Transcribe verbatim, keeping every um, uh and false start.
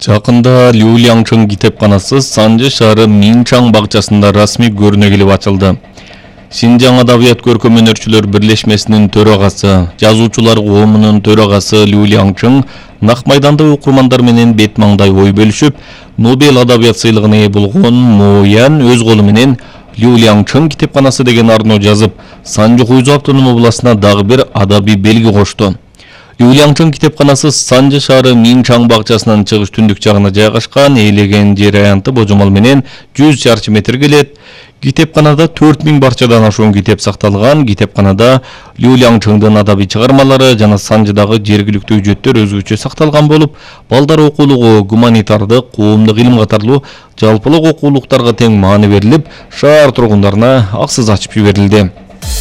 Жақында Люлянчың китепканасы Санжы шаары Минчаң бакчасында расмий көрүнө келип ачылды. Шинжаң Адабият көркөм өнөрчүлөр бирлешмесинин төрагасы, жазуучулар коомунун төрагасы Люлянчың Нак майданда окурмандар менен бет маңдай ой бөлүшүп, Нобел адабият сыйлыгына ээ болгон Мо Ян өз колу менен Люлянчың китепканасы деген арноо жазып, Санжы Хуйзу автономдук областына дагы бир адабий белги кошту. Люлянчың китепканасы Санжы шаары Минчаң бакчасынын чыгыш түндүк жагына жайгашкан, ээлеген жер аянты божомол менен жүз чарчы метр келет. Китепканада төрт миң барчадан ашуун китеп сакталган. Китепканада Люлянчыңдын адабий чыгармалары жана Санжыдагы жергиликтүү үжөттөр өзгөчө сакталган болуп, балдар окуулугу, гуманитардык, коомдук илим катарлуу жалпылык окуулуктарга тең маани берилип, шаар тургундарына аксыз ачып жиберилди.